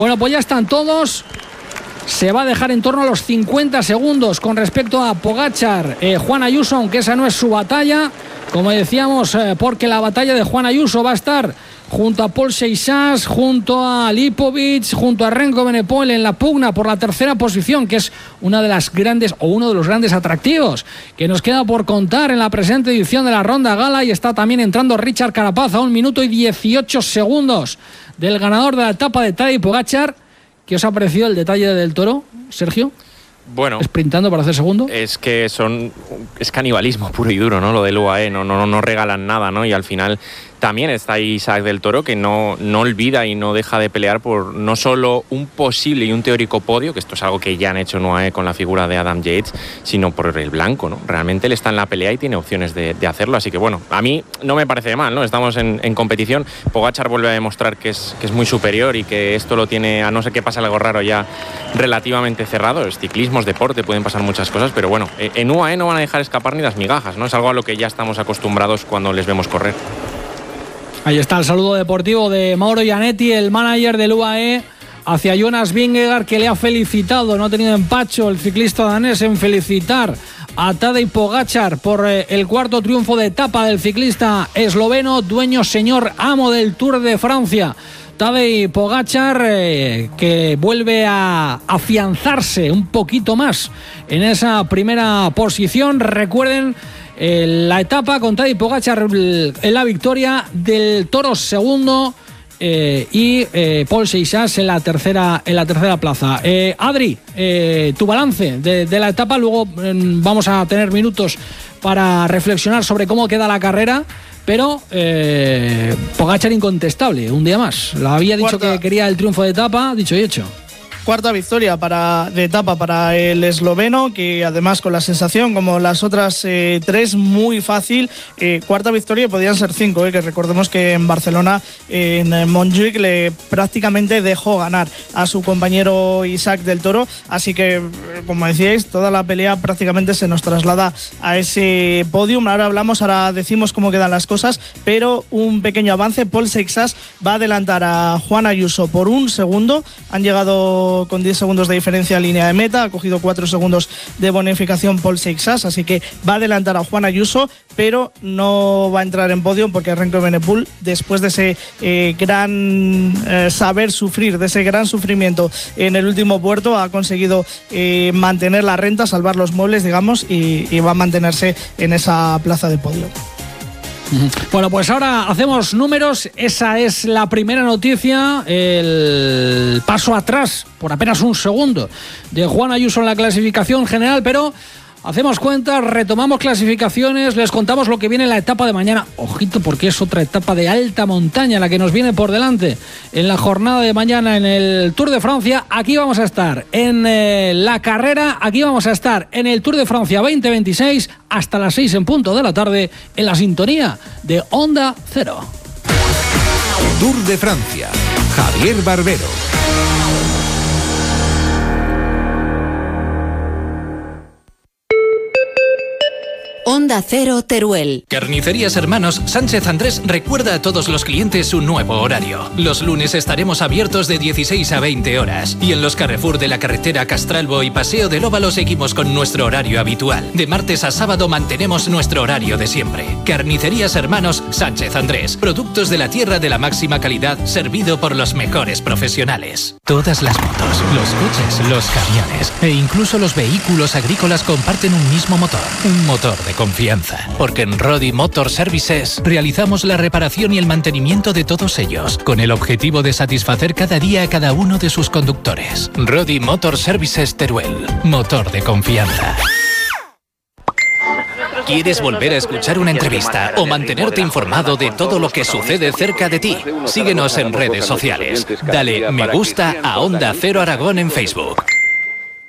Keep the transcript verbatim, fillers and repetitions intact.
Bueno, pues ya están todos. Se va a dejar en torno a los cincuenta segundos con respecto a Pogačar, eh, Juan Ayuso, aunque esa no es su batalla, como decíamos, eh, porque la batalla de Juan Ayuso va a estar junto a Paul Seixas, junto a Lipovic, junto a Renko Benepol en la pugna por la tercera posición, que es una de las grandes o uno de los grandes atractivos que nos queda por contar en la presente edición de la Ronda Gala. Y está también entrando Richard Carapaz a un minuto y dieciocho segundos del ganador de la etapa de Tadej Pogačar. ¿Qué os ha parecido el detalle del Toro, Sergio? Bueno, sprintando para hacer segundo. Es que son es canibalismo puro y duro, ¿no? Lo del U A E, no, no, no regalan nada, ¿no? Y al final también está ahí Isaac del Toro, que no, no olvida y no deja de pelear por no solo un posible y un teórico podio, que esto es algo que ya han hecho en U A E con la figura de Adam Yates, sino por el blanco, ¿no? Realmente él está en la pelea y tiene opciones de, de hacerlo, así que bueno, a mí no me parece mal, ¿no? Estamos en, en competición. Pogačar vuelve a demostrar que es, que es muy superior y que esto lo tiene, a no ser que pase algo raro, ya relativamente cerrado. Es ciclismo, es deporte, pueden pasar muchas cosas, pero bueno, en U A E no van a dejar escapar ni las migajas, ¿no? Es algo a lo que ya estamos acostumbrados cuando les vemos correr. Ahí está el saludo deportivo de Mauro Gianetti, el manager del U A E, hacia Jonas Vingegaard, que le ha felicitado. No ha tenido empacho el ciclista danés en felicitar a Tadej Pogačar por eh, el cuarto triunfo de etapa del ciclista esloveno, dueño, señor, amo del Tour de Francia. Tadej Pogačar, eh, que vuelve a afianzarse un poquito más en esa primera posición. Recuerden eh, la etapa con Tadej Pogačar en la victoria, del Toro segundo eh, y eh, Paul Seixas en la tercera, en la tercera plaza. Eh, Adri, eh, tu balance de, de la etapa, luego eh, vamos a tener minutos para reflexionar sobre cómo queda la carrera. Pero eh, Pogačar incontestable, un día más. Lo había dicho Cuarta. que quería el triunfo de etapa, dicho y hecho. Cuarta victoria para, de etapa para el esloveno, que además con la sensación, como las otras eh, tres, muy fácil. Eh, cuarta victoria, podrían ser cinco, eh, que recordemos que en Barcelona, eh, en Montjuic, le prácticamente dejó ganar a su compañero Isaac del Toro. Así que, como decíais, toda la pelea prácticamente se nos traslada a ese podium. Ahora hablamos, ahora decimos cómo quedan las cosas, pero un pequeño avance. Paul Seixas va a adelantar a Juan Ayuso por un segundo. Han llegado con diez segundos de diferencia a línea de meta, ha cogido cuatro segundos de bonificación Paul Seixas, así que va a adelantar a Juan Ayuso, pero no va a entrar en podio porque Renko Benepol, después de ese eh, gran eh, saber sufrir, de ese gran sufrimiento en el último puerto, ha conseguido eh, mantener la renta, salvar los muebles, digamos, y, y va a mantenerse en esa plaza de podio. Bueno, pues ahora hacemos números. Esa es la primera noticia, el paso atrás por apenas un segundo de Juan Ayuso en la clasificación general, pero hacemos cuentas, retomamos clasificaciones, les contamos lo que viene en la etapa de mañana. Ojito, porque es otra etapa de alta montaña la que nos viene por delante en la jornada de mañana en el Tour de Francia. Aquí vamos a estar en eh, la carrera, aquí vamos a estar en el Tour de Francia veinte veintiséis hasta las seis en punto de la tarde en la sintonía de Onda Cero. Tour de Francia, Javier Barbero. Onda Cero Teruel. Carnicerías Hermanos Sánchez Andrés recuerda a todos los clientes su nuevo horario. Los lunes estaremos abiertos de dieciséis a veinte horas. Y en los Carrefour de la carretera Castralbo y Paseo del Óvalo seguimos con nuestro horario habitual. De martes a sábado mantenemos nuestro horario de siempre. Carnicerías Hermanos Sánchez Andrés. Productos de la tierra de la máxima calidad, servido por los mejores profesionales. Todas las motos, los coches, los camiones e incluso los vehículos agrícolas comparten un mismo motor. Un motor de confianza, porque en Rodi Motor Services realizamos la reparación y el mantenimiento de todos ellos, con el objetivo de satisfacer cada día a cada uno de sus conductores. Rodi Motor Services Teruel, motor de confianza. ¿Quieres volver a escuchar una entrevista o mantenerte informado de todo lo que sucede cerca de ti? Síguenos en redes sociales. Dale me gusta a Onda Cero Aragón en Facebook.